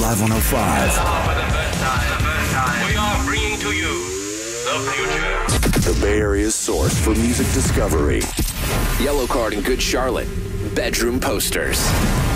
Live 105. For the first time, we are bringing to you the future. The Bay Area's source for music discovery. Yellow Card in Good Charlotte. Bedroom Posters.